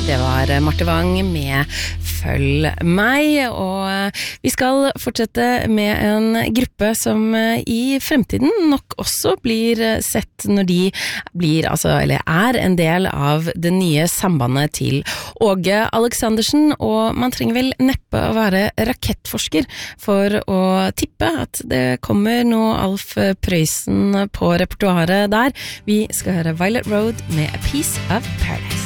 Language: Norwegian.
Det var Marte Wang med Følg meg, og vi skal fortsette med en gruppe som i fremtiden nok også blir sett når de blir, eller er en del av det nye sambandet til Åge Aleksandersen, og man trenger vel neppe å være rakettforsker for å tippe at det kommer noe Alf Prøysen på repertoaret der. Vi skal høre Violet Road med A Piece of Paradise.